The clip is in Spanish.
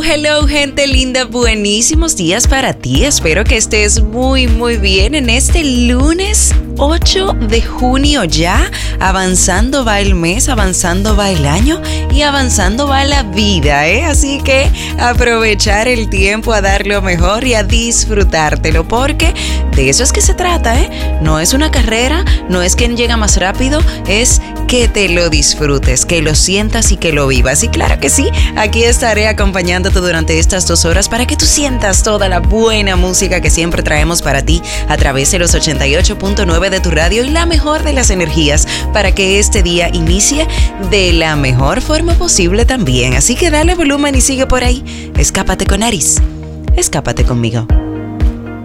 Hello, gente linda, buenísimos días para ti. Espero que estés muy bien en este lunes 8 de junio ya. Avanzando va el mes, avanzando va el año y avanzando va la vida, ¿eh? Así que aprovechar el tiempo a dar lo mejor y a disfrutártelo, porque de eso es que se trata, ¿eh? No es una carrera, no es quien llega más rápido, es que te lo disfrutes, que lo sientas y que lo vivas. Y claro que sí, aquí estaré acompañándote durante estas 2 horas para que tú sientas toda la buena música que siempre traemos para ti a través de los 88.9 de tu radio y la mejor de las energías para que este día inicie de la mejor forma posible también. Así que dale volumen y sigue por ahí. Escápate con Aris. Escápate conmigo.